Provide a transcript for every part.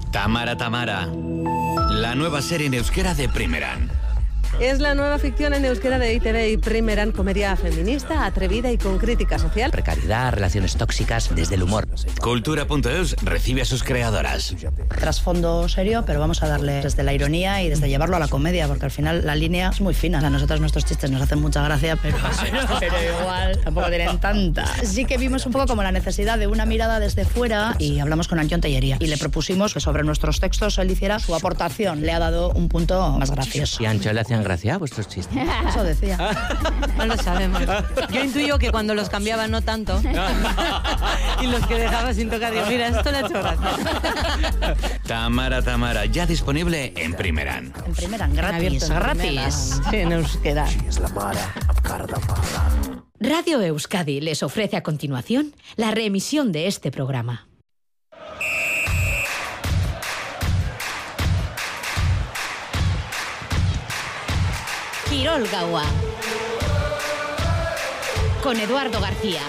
Tamara Tamara, la nueva serie en euskera de Primeran. Es la nueva ficción en euskera de ITV y Primeran, comedia feminista, atrevida y con crítica social. Precariedad, relaciones tóxicas, desde el humor. Cultura.eus recibe a sus creadoras. Trasfondo serio, pero vamos a darle desde la ironía y desde llevarlo a la comedia, porque al final la línea es muy fina. A nosotros nuestros chistes nos hacen mucha gracia, pero igual tampoco tienen tanta. Sí que vimos un poco como la necesidad de una mirada desde fuera y hablamos con Antón Tellería y le propusimos que sobre nuestros textos él hiciera su aportación. Le ha dado un punto más gracioso. ¿Y a Ancho le hacían gracia vuestros chistes? Eso decía. No lo sabemos. Yo intuyo que cuando los cambiaba no tanto y los que dejaba sin tocar, digo, mira, esto le ha hecho gracia. Tamara Tamara, ya disponible en Primeran. En Primeran, gratis. Gratis. Sí, en euskera. Radio Euskadi les ofrece a continuación la reemisión de este programa. Kirol Gaua con Eduardo García.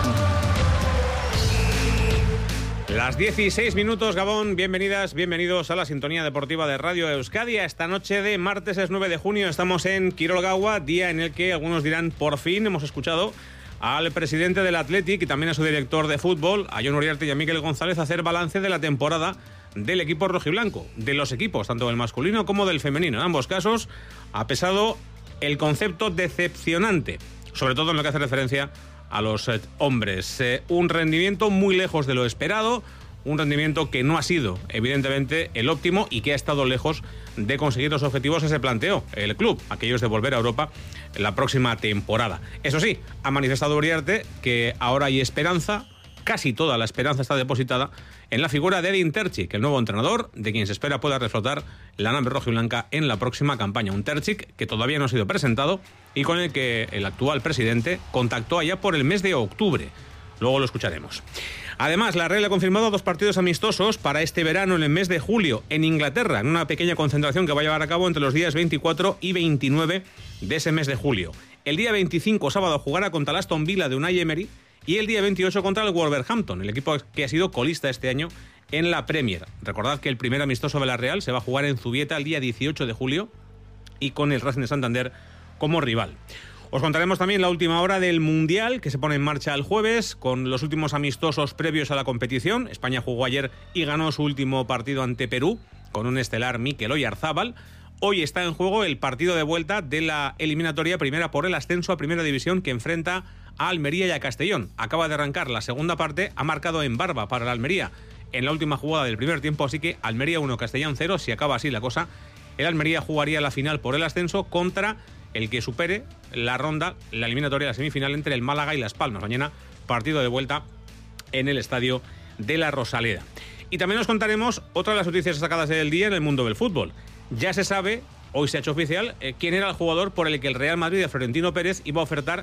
Las 16 minutos, Gabón, bienvenidas, bienvenidos a la sintonía deportiva de Radio Euskadi. Esta noche de martes es 9 de junio, estamos en Kirol Gaua, día en el que algunos dirán, por fin hemos escuchado al presidente del Athletic y también a su director de fútbol, a Jon Uriarte y a Mikel González, hacer balance de la temporada del equipo rojiblanco, de los equipos, tanto del masculino como del femenino. En ambos casos ha pesado el concepto decepcionante, sobre todo en lo que hace referencia a los hombres. Un rendimiento muy lejos de lo esperado, un rendimiento que no ha sido, evidentemente, el óptimo y que ha estado lejos de conseguir los objetivos que se planteó el club, aquellos de volver a Europa en la próxima temporada. Eso sí, ha manifestado Uriarte que ahora hay esperanza, casi toda la esperanza está depositada en la figura de Edin Terzic, el nuevo entrenador, de quien se espera pueda reflotar la nave rojiblanca en la próxima campaña. Un Terzic que todavía no ha sido presentado y con el que el actual presidente contactó allá por el mes de octubre. Luego lo escucharemos. Además, la Real ha confirmado 2 partidos amistosos para este verano en el mes de julio en Inglaterra, en una pequeña concentración que va a llevar a cabo entre los días 24 y 29 de ese mes de julio. El día 25, sábado, jugará contra el Aston Villa de Unai Emery y el día 28 contra el Wolverhampton, el equipo que ha sido colista este año en la Premier. Recordad que el primer amistoso de la Real se va a jugar en Zubieta el día 18 de julio y con el Racing de Santander como rival. Os contaremos también la última hora del Mundial, que se pone en marcha el jueves, con los últimos amistosos previos a la competición. España jugó ayer y ganó su último partido ante Perú, con un estelar Mikel Oyarzábal. Hoy está en juego el partido de vuelta de la eliminatoria primera por el ascenso a Primera División, que enfrenta a Almería y a Castellón. Acaba de arrancar la segunda parte, ha marcado en barba para el Almería en la última jugada del primer tiempo, así que Almería 1, Castellón 0. Si acaba así la cosa, el Almería jugaría la final por el ascenso contra el que supere la ronda, la eliminatoria, la semifinal entre el Málaga y Las Palmas. Mañana partido de vuelta en el estadio de la Rosaleda. Y también os contaremos otra de las noticias destacadas del día en el mundo del fútbol. Ya se sabe, hoy se ha hecho oficial, quién era el jugador por el que el Real Madrid de Florentino Pérez iba a ofertar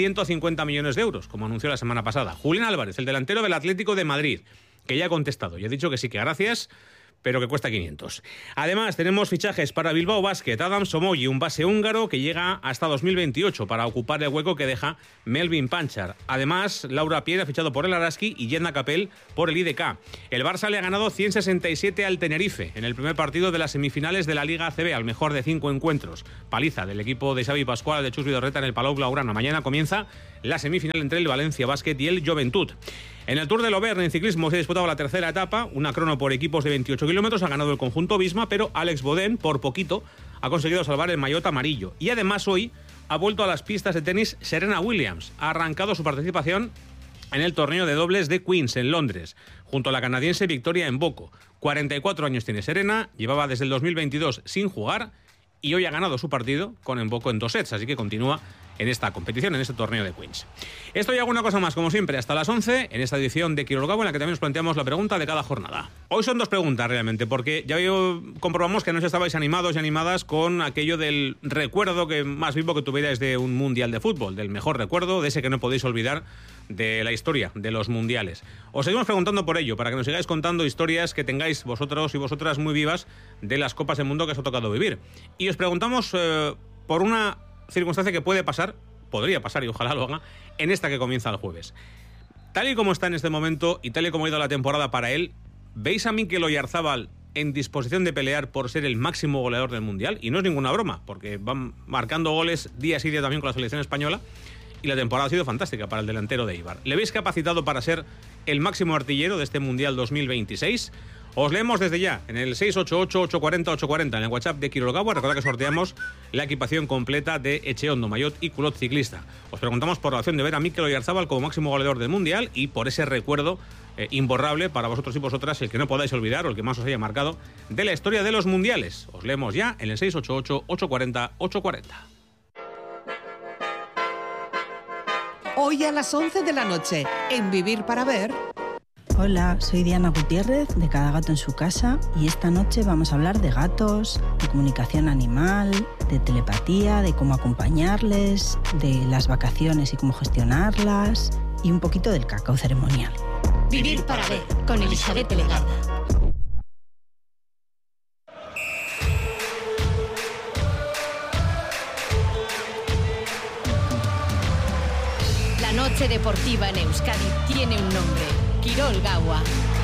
150 millones de euros, como anunció la semana pasada. Julián Álvarez, el delantero del Atlético de Madrid, que ya ha contestado y ha dicho que sí, que gracias, pero que cuesta 500. Además, tenemos fichajes para Bilbao Basket. Adam Somoyi, un base húngaro que llega hasta 2028 para ocupar el hueco que deja Melvin Panchar. Además, Laura Pierre ha fichado por el Araski y Jedna Capel por el IDK. El Barça le ha ganado 167 al Tenerife en el primer partido de las semifinales de la Liga ACB, al mejor de 5 encuentros. Paliza del equipo de Xavi Pascual, de Chus Vidorreta en el Palau Blaugrana. Mañana comienza la semifinal entre el Valencia Basket y el Joventut. En el Tour del Auvergne en ciclismo se ha disputado la tercera etapa, una crono por equipos de 28 kilómetros, ha ganado el conjunto Visma, pero Alex Bodén, por poquito, ha conseguido salvar el maillot amarillo. Y además hoy ha vuelto a las pistas de tenis Serena Williams, ha arrancado su participación en el torneo de dobles de Queens en Londres, junto a la canadiense Victoria Mboko. 44 años tiene Serena, llevaba desde el 2022 sin jugar y hoy ha ganado su partido con Mboko en 2 sets, así que continúa en esta competición, en este torneo de Queens. Esto y alguna cosa más, como siempre, hasta las 11, en esta edición de Kirol Gaua, en la que también nos planteamos la pregunta de cada jornada. Hoy son 2 preguntas realmente, porque ya comprobamos que anoche estabais animados y animadas con aquello del recuerdo que más vivo que tuvierais de un mundial de fútbol, del mejor recuerdo, de ese que no podéis olvidar de la historia de los mundiales. Os seguimos preguntando por ello, para que nos sigáis contando historias que tengáis vosotros y vosotras muy vivas de las Copas del Mundo que os ha tocado vivir. Y os preguntamos por una circunstancia que puede pasar, podría pasar y ojalá lo haga, en esta que comienza el jueves. Tal y como está en este momento y tal y como ha ido la temporada para él, ¿veis a Mikel Oyarzábal en disposición de pelear por ser el máximo goleador del Mundial, y no es ninguna broma, porque van marcando goles día sí día también con la selección española, y la temporada ha sido fantástica para el delantero de Eibar. ¿Le veis capacitado para ser el máximo artillero de este Mundial 2026? Os leemos desde ya en el 688-840-840 en el WhatsApp de Quiroga. Recordad que sorteamos la equipación completa de Echeondo, Maillot y culot ciclista. Os preguntamos por la opción de ver a Mikel Oyarzabal como máximo goleador del Mundial y por ese recuerdo imborrable para vosotros y vosotras, el que no podáis olvidar o el que más os haya marcado de la historia de los mundiales. Os leemos ya en el 688-840-840. Hoy a las 11 de la noche, en Vivir para Ver. Hola, soy Diana Gutiérrez de Cada Gato en su Casa y esta noche vamos a hablar de gatos, de comunicación animal, de telepatía, de cómo acompañarles, de las vacaciones y cómo gestionarlas y un poquito del cacao ceremonial. Vivir para Ver, con Elizabeth Legada. La noche deportiva en Euskadi tiene un nombre: Kirol Gaua.